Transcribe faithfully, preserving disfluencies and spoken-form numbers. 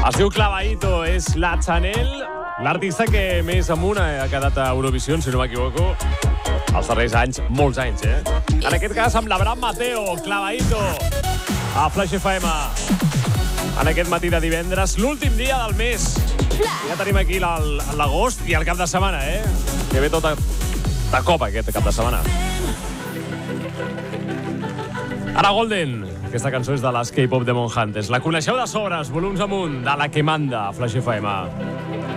Es diu Clavaito, és la Chanel, l'artista que més amunt ha quedat a Eurovisió, si no m'equivoco, els darrers anys, molts anys, eh? En aquest cas amb l'Abraham Mateo, Clavaito, a Flash F M. En aquest matí de divendres, l'últim dia del mes. Ja tenim aquí l'agost i el cap de setmana, eh? Que ve tot a, de cop aquest cap de setmana. Ara Golden, aquesta cançó és de les K-pop de Monhantes. La coneixeu de sobres, volums amunt, de la que manda Flash F M.